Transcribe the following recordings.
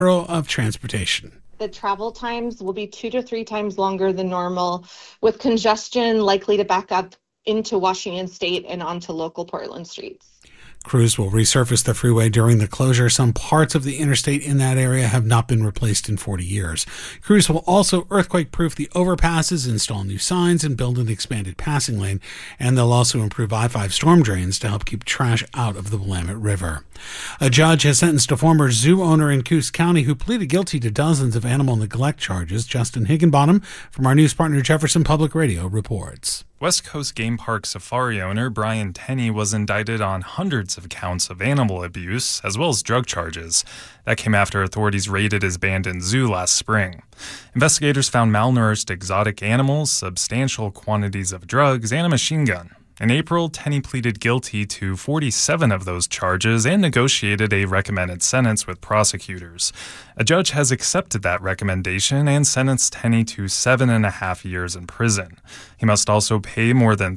Bureau of Transportation. The travel times will be 2 to 3 times longer than normal, with congestion likely to back up into Washington State and onto local Portland streets. Crews will resurface the freeway during the closure. Some parts of the interstate in that area have not been replaced in 40 years. Crews will also earthquake-proof the overpasses, install new signs, and build an expanded passing lane. And they'll also improve I-5 storm drains to help keep trash out of the Willamette River. A judge has sentenced a former zoo owner in Coos County who pleaded guilty to dozens of animal neglect charges. Justin Higginbottom from our news partner Jefferson Public Radio reports. West Coast Game Park safari owner Brian Tenney was indicted on hundreds of counts of animal abuse, as well as drug charges. That came after authorities raided his abandoned zoo last spring. Investigators found malnourished exotic animals, substantial quantities of drugs, and a machine gun. In April, Tenney pleaded guilty to 47 of those charges and negotiated a recommended sentence with prosecutors. A judge has accepted that recommendation and sentenced Tenney to 7.5 years in prison. He must also pay more than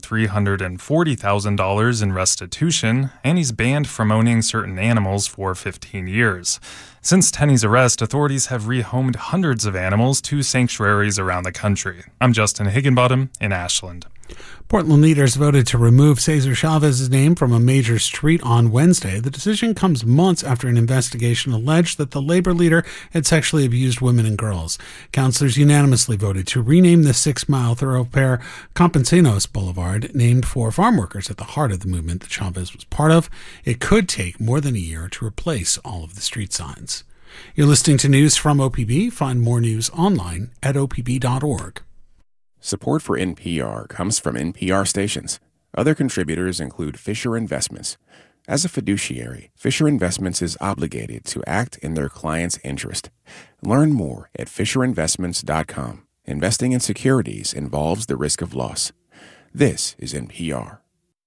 $340,000 in restitution, and he's banned from owning certain animals for 15 years. Since Tenney's arrest, authorities have rehomed hundreds of animals to sanctuaries around the country. I'm Justin Higginbottom in Ashland. Portland leaders voted to remove Cesar Chavez's name from a major street on Wednesday. The decision comes months after an investigation alleged that the labor leader had sexually abused women and girls. Councilors unanimously voted to rename the 6-mile thoroughfare Campesinos Boulevard, named for farm workers at the heart of the movement that Chavez was part of. It could take more than a year to replace all of the street signs. You're listening to news from OPB. Find more news online at opb.org. Support for NPR comes from NPR stations. Other contributors include Fisher Investments. As a fiduciary, Fisher Investments is obligated to act in their client's interest. Learn more at FisherInvestments.com. Investing in securities involves the risk of loss. This is NPR.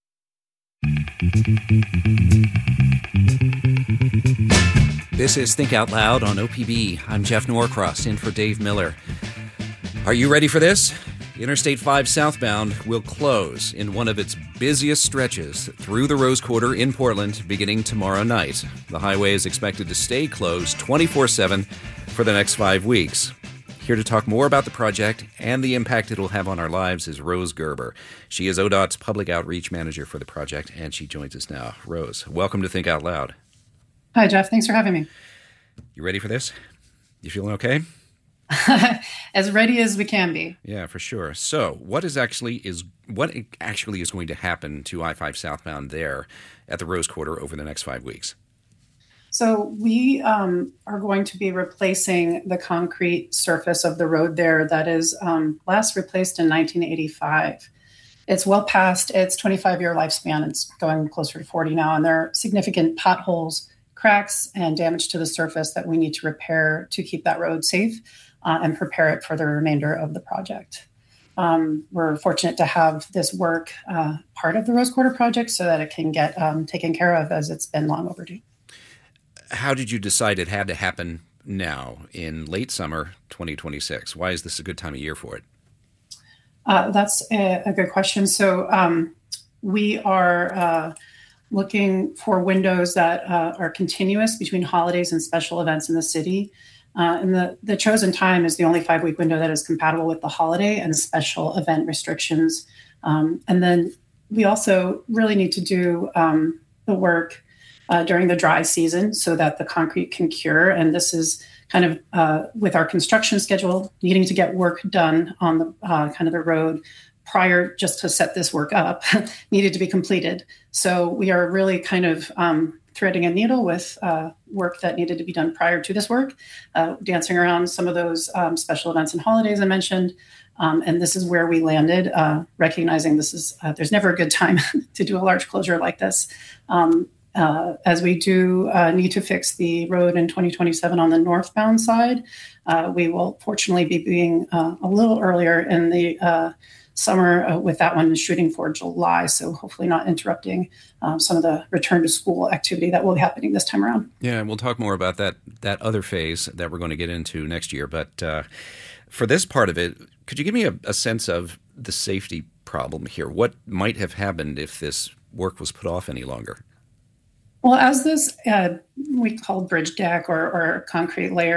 This is Think Out Loud on OPB. I'm Jeff Norcross, in for Dave Miller. Are you ready for this? Interstate 5 southbound will close in one of its busiest stretches through the Rose Quarter in Portland beginning tomorrow night. The highway is expected to stay closed 24/7 for the next 5 weeks. Here to talk more about the project and the impact it will have on our lives is Rose Gerber. She is ODOT's public outreach manager for the project, and she joins us now. Rose, welcome to Think Out Loud. Hi, Jeff. Thanks for having me. You ready for this? You feeling okay? As ready as we can be. Yeah, for sure. So what actually is going to happen to I-5 southbound there at the Rose Quarter over the next 5 weeks? So we are going to be replacing the concrete surface of the road there that is last replaced in 1985. It's well past its 25-year lifespan. It's going closer to 40 now, and there are significant potholes, cracks, and damage to the surface that we need to repair to keep that road safe and prepare it for the remainder of the project. We're fortunate to have this work part of the Rose Quarter project so that it can get taken care of, as it's been long overdue. How did you decide it had to happen now in late summer 2026? Why is this a good time of year for it? That's a good question. So we are looking for windows that are continuous between holidays and special events in the city. And the chosen time is the only 5-week window that is compatible with the holiday and special event restrictions. And then we also really need to do the work during the dry season so that the concrete can cure. And this is kind of with our construction schedule, needing to get work done on the kind of the road prior just to set this work up needed to be completed. So we are really kind of threading a needle with work that needed to be done prior to this work, dancing around some of those special events and holidays I mentioned. And this is where we landed, recognizing this is there's never a good time to do a large closure like this. As we do need to fix the road in 2027 on the northbound side, we will fortunately be being a little earlier in the summer with that one shooting for July. So hopefully not interrupting some of the return to school activity that will be happening this time around. Yeah, we'll talk more about that other phase that we're going to get into next year. But for this part of it, could you give me a sense of the safety problem here? What might have happened if this work was put off any longer? Well, as this we call bridge deck or concrete layer